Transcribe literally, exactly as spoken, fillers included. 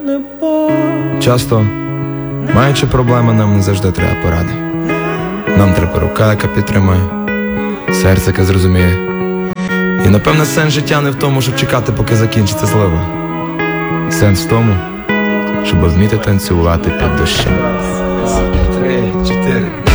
Часто, маючи проблеми, нам не завжди треба поради. Нам треба рука, яка підтримує, серце, яке зрозуміє. І напевне сенс життя не в тому, щоб чекати, поки закінчиться злива. Сенс в тому, щоб вміти танцювати під дощем. Три, чотири